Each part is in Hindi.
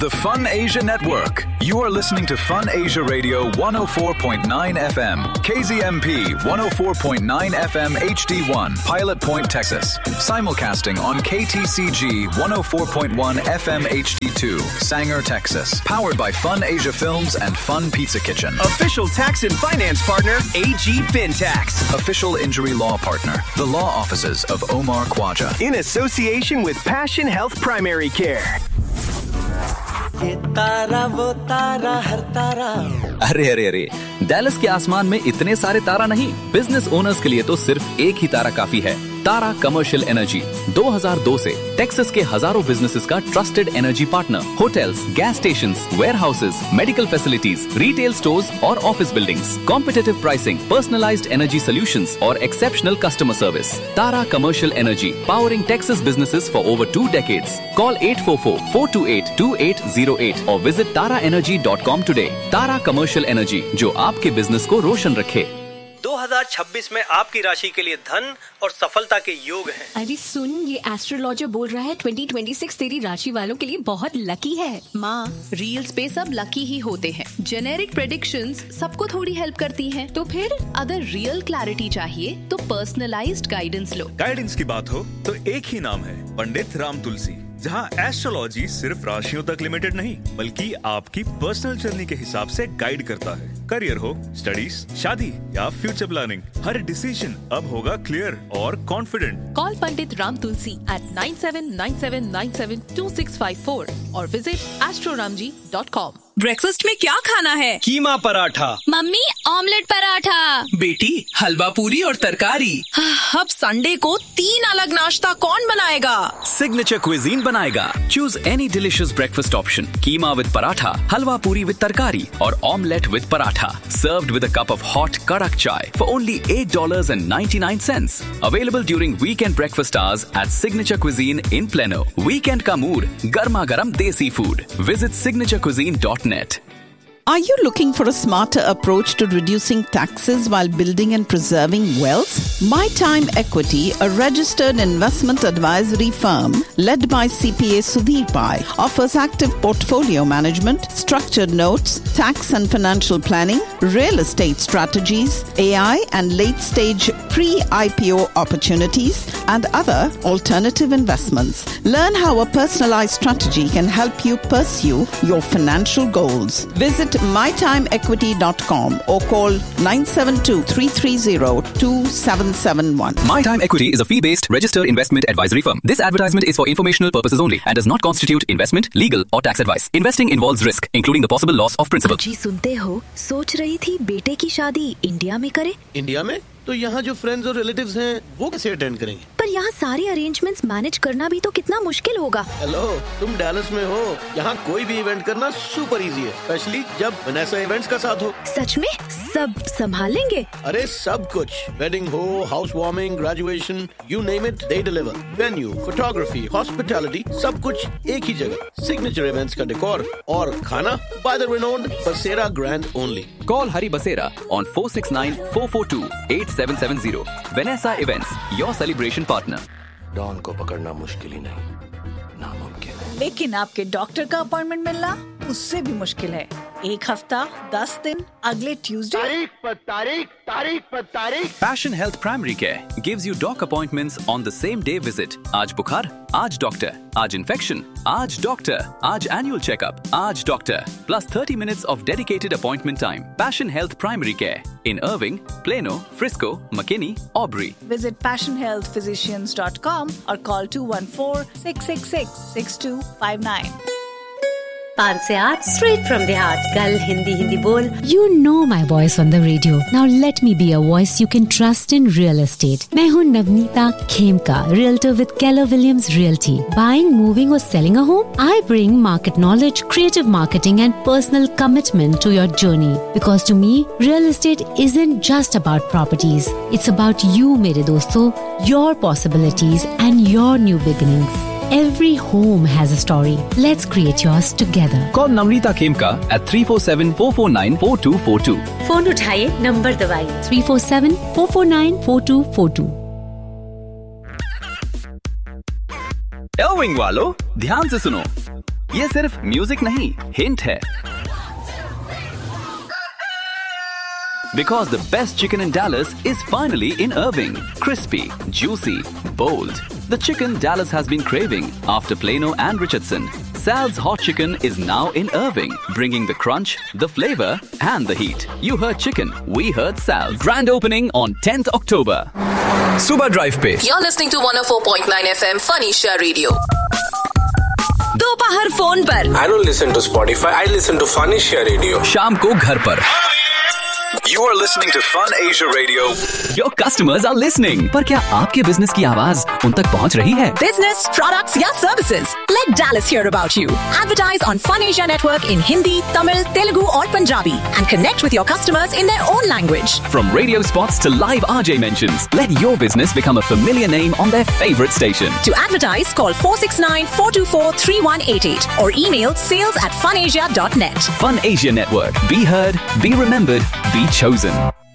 The Fun Asia Network. You are listening to Fun Asia Radio 104.9 FM, KZMP 104.9 FM HD1, Pilot Point, Texas. Simulcasting on KTCG 104.1 FM HD2, Sanger, Texas. Powered by Fun Asia Films and Fun Pizza Kitchen. Official tax and finance partner, AG FinTax. Official injury law partner, the law offices of Omar Khwaja. In association with Passion Health Primary Care. ये तारा वो तारा हर तारा। अरे डैलस के आसमान में इतने सारे तारा नहीं, बिजनेस ओनर्स के लिए तो सिर्फ एक ही तारा काफी है। तारा कमर्शियल एनर्जी 2002 से टेक्सास के हजारों बिजनेसेस का trusted energy partner. Hotels, gas stations, warehouses, medical facilities, retail stores और office buildings, competitive pricing, personalised energy solutions और exceptional customer service. Tara commercial energy, powering Texas businesses for over 2 decades. Call 844-428-2808 और विजिट taraenergy.com today. तारा कमर्शियल एनर्जी, जो आपके बिजनेस को रोशन रखे। 2026 में आपकी राशि के लिए धन और सफलता के योग हैं। अरे सुन, ये एस्ट्रोलॉजर बोल रहा है 2026 तेरी राशि वालों के लिए बहुत लकी है। माँ, रील्स पे सब लकी ही होते हैं। जेनेरिक प्रेडिक्शंस सबको थोड़ी हेल्प करती हैं। तो फिर अगर रियल क्लैरिटी चाहिए तो पर्सनलाइज्ड गाइडेंस लो। गाइडेंस की बात हो तो एक ही नाम है, पंडित राम तुलसी, जहाँ एस्ट्रोलॉजी सिर्फ राशियों तक लिमिटेड नहीं बल्कि आपकी पर्सनल जर्नी के हिसाब से गाइड करता है। करियर हो, स्टडीज, शादी या फ्यूचर प्लानिंग, हर डिसीजन अब होगा क्लियर और confident. Call Pandit Ram Tulsi at 9797972654 और विजिट astroramji.com। ब्रेकफास्ट में क्या खाना है? कीमा पराठा। Mummy, omelette paratha. बेटी, हलवा पूरी और तरकारी। अब संडे को 3 अलग नाश्ता कौन बनाएगा? सिग्नेचर क्विजीन बनाएगा। Choose any delicious breakfast option. Keema with paratha, हलवा पूरी विद तरकारी और omelette with paratha. Served with a cup of hot karak chai for only $8.99. Available during weekend breakfast hours at Signature Cuisine in Plano. Weekend ka mood, garma garam desi food. Visit signaturecuisine.net. Are you looking for a smarter approach to reducing taxes while building and preserving wealth? My Time Equity, a registered investment advisory firm led by CPA Sudhir Pai, offers active portfolio management, structured notes, tax and financial planning, real estate strategies, AI and late-stage pre-IPO opportunities, and other alternative investments. Learn how a personalized strategy can help you pursue your financial goals. Visit mytimeequity.com or call 972-330-2771. My Time Equity is a fee-based registered investment advisory firm. This advertisement is for informational purposes only and does not constitute investment, legal or tax advice. Investing involves risk, including the possible loss of principal. जी सुनते हो, सोच रही थी बेटे की शादी इंडिया में करे। इंडिया में? तो यहाँ जो फ्रेंड्स और रिलेटिव्स हैं वो कैसे अटेंड करेंगे? पर यहाँ सारे अरेंजमेंट्स मैनेज करना भी तो कितना मुश्किल होगा। हेलो, तुम डैलस में हो, यहाँ कोई भी इवेंट करना सुपर इजी है, स्पेशली जब वनेसा इवेंट्स का साथ हो। सच में सब संभाल लेंगे? अरे सब कुछ, वेडिंग हो, house warming, graduation, you name it, they deliver. Venue, photography, hospitality, सब कुछ एक ही जगह। सिग्नेचर इवेंट्स का डेकोर और खाना बाय द रिनोन्ड बसेरा grand only. Call Hari Basera on 469-442-8770. Vanessa Events, your celebration partner. Don को पकड़ना मुश्किल ही नहीं, नामुमकिन है। लेकिन आपके डॉक्टर का अपॉइंटमेंट मिलना उससे भी मुश्किल है। 1 हफ्ता, 10 दिन, अगले ट्यूसडे। तारीख पर तारीख। Passion Health Primary Care gives you doc appointments on the same day visit. आज बुखार, आज डॉक्टर, आज इन्फेक्शन, आज डॉक्टर, आज annual checkup, आज doctor, plus 30 minutes of dedicated appointment time. Passion Health Primary Care in Irving, Plano, Frisco, McKinney, Aubrey. Visit passionhealthphysicians.com or call 214-666-6259. 5 से 8 straight from the heart. कल हिंदी बोल. You know my voice on the radio. Now let me be a voice you can trust in real estate. मैं हूँ Navneeta Khemka, realtor with Keller Williams Realty. Buying, moving or selling a home? I bring market knowledge, creative marketing and personal commitment to your journey. Because to me, real estate isn't just about properties. It's about you, मेरे दोस्तों, your possibilities and your new beginnings. Every home has a story. Let's create yours together. Call Namrita Khemka at 347-449-4242. Phone उठाइए, नंबर दबाइए 347-449-4242. Irving वालों, ध्यान से सुनो। ये सिर्फ म्यूजिक नहीं, हिंट है। Because the best chicken in Dallas is finally in Irving. Crispy, juicy, bold. The chicken Dallas has been craving after Plano and Richardson. Sal's Hot Chicken is now in Irving, bringing the crunch, the flavor, and the heat. You heard chicken, we heard Sal's. Grand opening on 10th October. सुबह ड्राइव पे You're listening to 104.9 FM Phonesia Radio. दोपहर फोन पर I don't listen to Spotify, I listen to Phonesia Radio. शाम को घर पर You are listening to Fun Asia Radio. Your customers are listening. पर क्या आपके बिजनेस की आवाज उन तक पहुंच रही है? Business, products या services. Let Dallas hear about you. Advertise on Fun Asia Network in Hindi, Tamil, Telugu और Punjabi and connect with your customers in their own language. From radio spots to live RJ mentions, let your business become a familiar name on their favorite station. To advertise, call 469-424-3188 or email sales@funasia.net. Fun Asia Network. Be heard, be remembered, be chosen.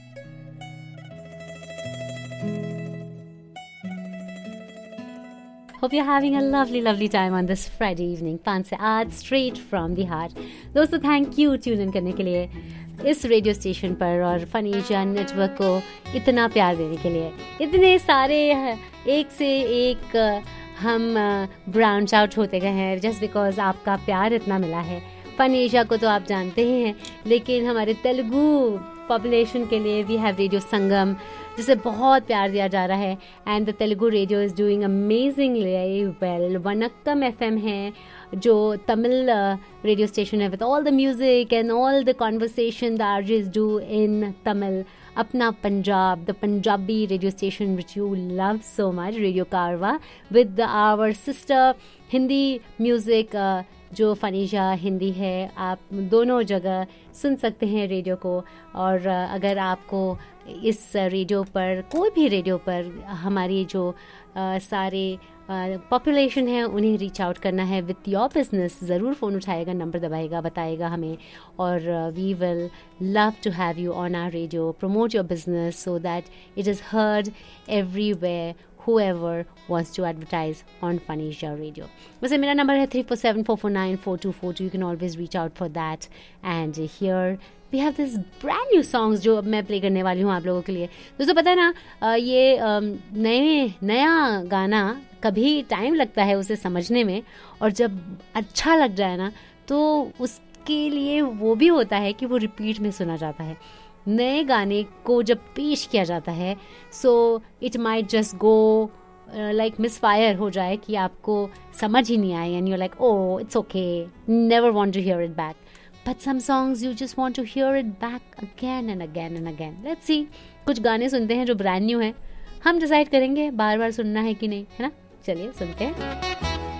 Hope you're having a lovely time on this Friday evening. 5 से 8 straight from the heart. दोस्तों थैंक यू ट्यून इन करने के लिए इस रेडियो स्टेशन पर और फन एशिया नेटवर्क को इतना प्यार देने के लिए। इतने सारे एक से एक हम ब्रांच आउट होते गए हैं जस्ट बिकॉज आपका प्यार इतना मिला है। फन एशिया को तो आप जानते ही हैं, लेकिन हमारे तेलुगु पॉपुलेशन के लिए वी हैव रेडियो संगम जिसे बहुत प्यार दिया जा रहा है and the Telugu radio is doing amazingly well. Vanakkam FM है जो तमिल रेडियो स्टेशन है with all the music and all the conversation the RJs do in Tamil. अपना Punjab, the Punjabi radio station which you love so much, radio कारवा with our sister Hindi music जो फनीशा हिंदी है। आप दोनों जगह सुन सकते हैं रेडियो को। और अगर आपको इस रेडियो पर कोई भी रेडियो पर हमारी जो सारे पॉपुलेशन है उन्हें रीच आउट करना है विथ योर बिजनेस, ज़रूर फ़ोन उठाएगा, नंबर दबाएगा, बताएगा हमें और we will love to have you on our radio. Promote your business so that it is heard everywhere whoever wants to advertise on Fun Asia Radio. वैसे मेरा नंबर है 347-449-4242. You can always reach out for that. And here we have this brand new songs जो अब मैं प्ले करने वाली हूँ आप लोगों के लिए। दोस्तों पता है ना, ये नया गाना कभी टाइम लगता है उसे समझने में, और जब अच्छा लग जाए ना तो उसके लिए वो भी होता है कि वो रिपीट में सुना जाता है। नए गाने को जब पेश किया जाता है so it might just go like misfire हो जाए कि आपको समझ ही नहीं आए and you like oh it's okay, never want to here it back, but some songs you just want to here it back again and again and again. Let's see, कुछ गाने सुनते हैं जो ब्रांड न्यू हैं, हम डिसाइड करेंगे बार बार सुनना है कि नहीं, है ना। चलिए सुनते हैं।